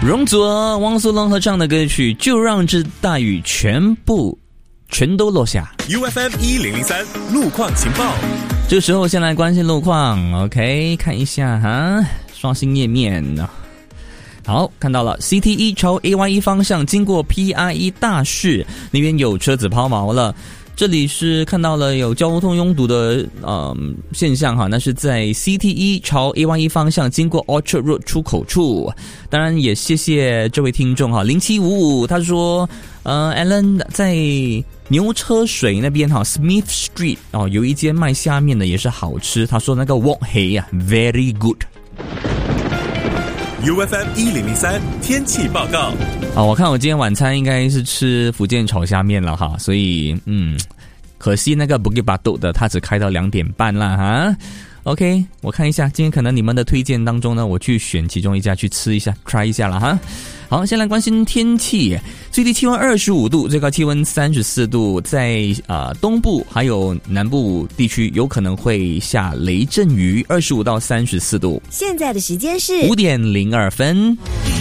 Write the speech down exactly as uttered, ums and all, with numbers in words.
容祖儿、汪苏泷合唱的歌曲《就让这大雨全部全都落下》。 U F M 一零零三路况情报。 这个时候先来关心路况 ，OK， 看一下哈，刷新页面。好，看到了 C T 一 朝 A Y E 方向经过 P I E 大市那边有车子抛锚了。这里是看到了有交通拥堵的呃现象哈，那是在 C T 一 朝 A Y E 方向经过 Orchard Road 出口处。当然也谢谢这位听众哈，零七五五他说呃 Alan 在牛车水那边哈 Smith Street 哦有一间卖虾面的也是好吃，他说那个 wok hei 啊 very good。U F M 一零零三天气报告。 好，我看我今天晚餐应该是吃福建炒虾面了哈，所以嗯，可惜那个 Bukit Batok 的它只开到两点半啦哈。OK， 我看一下今天可能你们的推荐当中呢，我去选其中一家去吃一下 try 一下了哈。好，先来关心天气，最低气温二十五度，最高气温三十四度，在呃东部还有南部地区有可能会下雷阵雨，二十五到三十四度。 现在的时间是五点零二分。